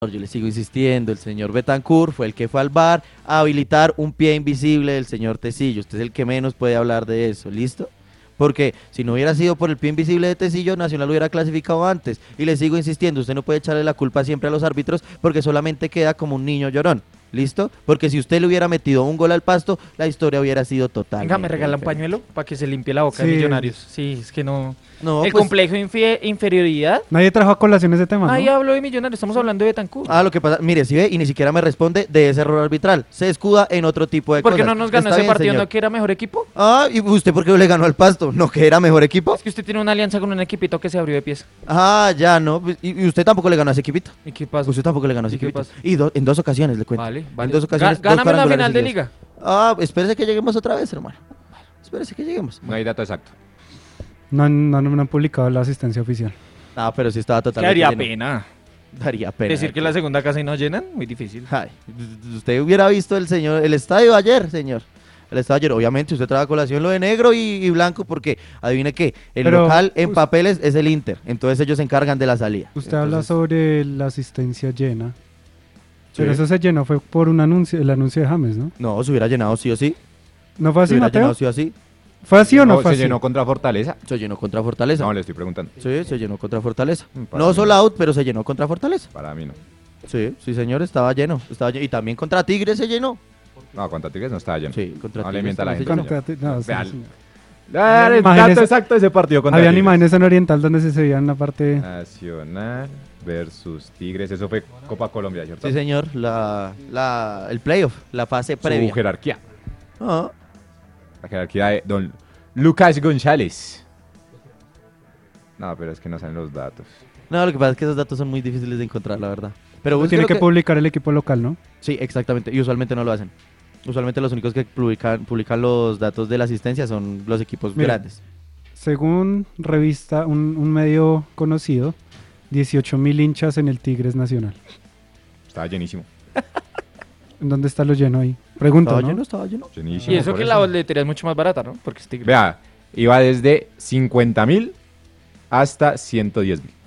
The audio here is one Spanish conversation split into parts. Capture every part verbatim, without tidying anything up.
Yo le sigo insistiendo, el señor Betancur fue el que fue al V A R a habilitar un pie invisible del señor Tecillo. Usted es el que menos puede hablar de eso, ¿listo? Porque si no hubiera sido por el pie invisible de Tecillo, Nacional hubiera clasificado antes. Y le sigo insistiendo, usted no puede echarle la culpa siempre a los árbitros porque solamente queda como un niño llorón, ¿listo? Porque si usted le hubiera metido un gol al Pasto, la historia hubiera sido total. Venga, me regala un pañuelo para que se limpie la boca Sí. de Millonarios. Sí, es que no... No, el pues, complejo de infi- inferioridad. Nadie trajo a colación ese tema, ¿no? Ahí hablo de Millonarios, estamos hablando de Betancur. Ah, lo que pasa, mire, si ve, y ni siquiera me responde de ese error arbitral. Se escuda en otro tipo de ¿Por qué cosas. no nos ganó Está ese bien, partido? señor. ¿No que era mejor equipo? Ah, ¿y usted por qué le ganó al Pasto? ¿No que era mejor equipo? Es que usted tiene una alianza con un equipito que se abrió de pies. Ah, ya, no. Y, y usted tampoco le ganó a ese equipito. ¿Y qué pasa? Usted tampoco le ganó a ese ¿Y qué equipito. pasa? Y do- en dos ocasiones le cuento. Vale, vale. En dos ocasiones. Gá- dos Gáname la cuadrangulares final de seguidos. liga. Ah, espérese que lleguemos otra vez, hermano. Espérese que lleguemos. No hay dato exacto. No, han- no, no han publicado la asistencia oficial. Ah, pero sí estaba Que totalmente daría lleno. pena. Daría pena. Decir que la segunda casi no llenan, muy difícil. Ay, usted hubiera visto el señor, el estadio ayer, señor. El estadio ayer, obviamente usted trae a colación lo de negro y, y blanco porque, adivine qué, el Pero, local en us- papeles es el Inter, entonces ellos se encargan de la salida. Usted habla Entonces, sobre la asistencia llena. Sí. Pero eso se llenó fue por un anuncio, el anuncio de James, ¿no? No, se hubiera llenado sí o sí. ¿No fue Se así, hubiera Mateo? llenado sí o sí. ¿Fue así o no ¿O fue se así? llenó contra Fortaleza? Se llenó contra Fortaleza. No, le estoy preguntando. Sí, se llenó contra Fortaleza. Mm, para No mí sold out, pero se llenó contra Fortaleza. Para mí no. Sí, sí señor, estaba lleno. Estaba lleno. Y también contra Tigres se llenó. No, contra Tigres no estaba lleno. Sí, contra No le Tigres mienta a la también gente, se Contra- señor. no, sí, Vean. señor. Ah, el Imagínese- dato exacto de ese partido contra Habían Tigres. imágenes en Oriental donde se veían la parte... Nacional versus Tigres. Eso fue Copa Colombia, ¿cierto? Sí, señor, la, la, el playoff, la fase Su previa. jerarquía. Ah, La jerarquía de don Lucas González. No, pero es que no salen los datos. no, lo que pasa es que esos datos son muy difíciles de encontrar, la verdad. Pero Lo busque tiene lo que que- publicar el equipo local, ¿no? Sí, exactamente, y usualmente no lo hacen. Usualmente los únicos que publican, publican los datos de la asistencia son los equipos Mira. grandes. Según revista, un, un medio conocido, dieciocho mil hinchas en el Tigres Nacional. Estaba llenísimo. ¿En dónde está lo lleno ahí? Pregunto, Estaba ¿no? lleno, estaba lleno. Llenísimo. Y eso por que la boletería es mucho más barata, ¿no? Porque es Tigres. Vea, iba desde cincuenta mil hasta ciento diez mil.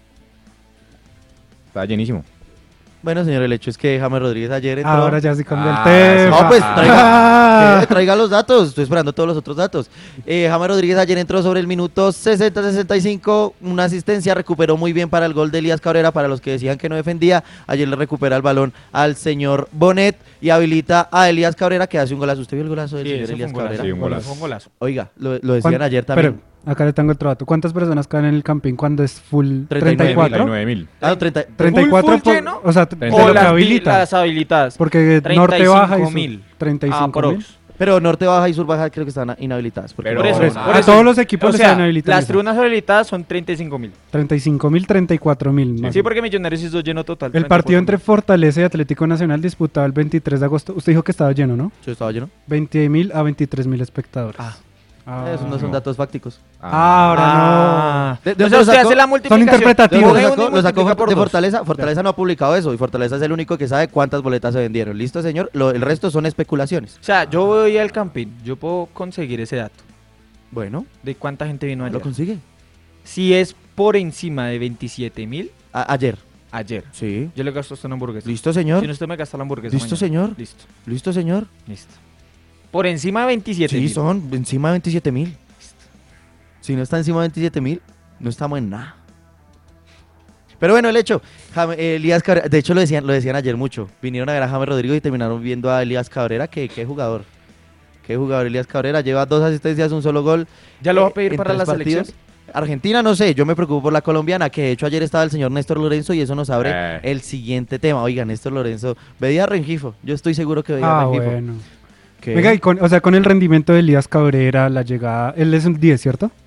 Estaba llenísimo. Bueno, señor, el hecho es que James Rodríguez ayer entró... Ahora ya sí cambia Ah, el tema. No, pues Ah. traiga, ¿qué? Traiga los datos. Estoy esperando todos los otros datos. Eh, James Rodríguez ayer entró sobre el minuto sesenta sesenta y cinco. Una asistencia, recuperó muy bien para el gol de Elías Cabrera. Para los que decían que no defendía, ayer le recupera el balón al señor Bonet y habilita a Elías Cabrera que hace un golazo. ¿Usted vio el golazo del Sí, señor ese fue Elías un golazo. Cabrera? Sí, un golazo. Fue un golazo. Oiga, lo, lo decían ¿Cuán- ayer también. Pero, acá le tengo otro dato. ¿Cuántas personas caen en el camping cuando es full treinta y nueve mil, treinta y cuatro? nueve mil. Ah, treinta, treinta y cuatro ¿Full, full por- lleno? o sea, de treinta y lo O que las, habilita. las habilitadas. Porque norte baja y sur, mil. treinta y Ah, cinco por mil. Ox. pero Norte Baja y Sur Baja creo que están inhabilitadas. porque- Pero- Por eso, Por por a eso. todos los equipos O les sea, están habilitando. las tribunas habilitadas son treinta y cinco mil. treinta y cinco mil, treinta y cuatro mil. más. Sí, porque Millonarios hizo lleno total. El partido entre treinta y cuatro Fortaleza y Atlético Nacional disputado el veintitrés de agosto. Usted dijo que estaba lleno, ¿no? Sí, estaba lleno. veinte mil a veintitrés mil espectadores. Ah. Ah, Esos no son no. datos fácticos. Ah, ahora Ah. ¿De- de O dónde sea, lo usted sacó? hace la multiplicación. interpretativos. Lo Coge sacó, uno y lo sacó multiplica por de dos. Fortaleza. Fortaleza no ha publicado eso y Fortaleza es el único que sabe cuántas boletas se vendieron. ¿Listo, señor? Lo- el resto son especulaciones. O sea, yo voy al camping, yo puedo conseguir ese dato Bueno, de cuánta gente vino lo ayer. consigue. Si es por encima de veintisiete mil, A- ayer. ayer. Sí. Yo le gasto hasta una hamburguesa. ¿Listo, señor? Si no, usted me gasta la hamburguesa. ¿Listo, mañana. señor? Listo, ¿Listo, señor? listo. Por encima de veintisiete Sí, mil. son encima de veintisiete mil. Si no está encima de veintisiete mil, no estamos en nada. Pero bueno, el hecho, Jame- eh, Elías Cabrera, de hecho lo decían, lo decían ayer mucho. Vinieron a ver a James Rodríguez y terminaron viendo a Elías Cabrera, que qué jugador. Qué jugador Elías Cabrera, lleva dos asistencias, un solo gol. ¿Ya lo va a eh, pedir en para tres la partidos. selección? Argentina no sé, yo me preocupo por la colombiana, que de hecho ayer estaba el señor Néstor Lorenzo y eso nos abre Eh. el siguiente tema. Oiga, Néstor Lorenzo, veía a Rengifo, yo estoy seguro que veía a Ah, Rengifo. bueno. ¿Qué? Venga, y con, o sea, con el rendimiento de Elías Cabrera, la llegada, él es un diez, ¿cierto?